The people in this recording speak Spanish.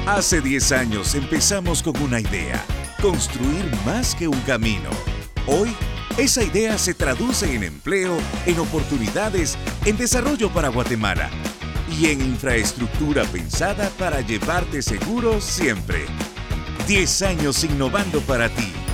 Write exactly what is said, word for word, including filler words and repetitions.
Hace diez años empezamos con una idea, construir más que un camino. Hoy, esa idea se traduce en empleo, en oportunidades, en desarrollo para Guatemala y en infraestructura pensada para llevarte seguro siempre. diez años innovando para ti.